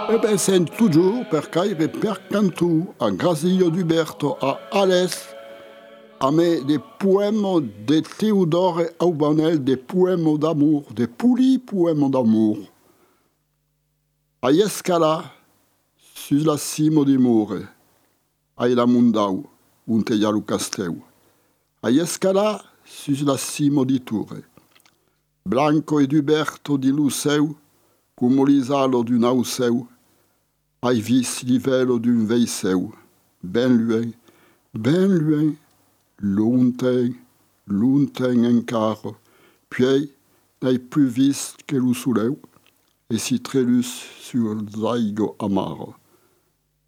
E ben sen toujours per caire per cantu a Grasillo d'Uberto a Alès a me des poèmes de Théodore Aubanel, des poèmes d'amour, des polis poèmes d'amour. A Escala, sus la cimo di Mure, a la Mundau, un teialu casteu. A Escala, sus la cimo di Ture. Blanco ed Uberto di Luceu, cum l'isalo d'un auceu, ai vis livelo d'un veisseu, ben loin, lointain encara, puis n'ai plus vist que lo soleil, et si trelus sur zaigo amaro.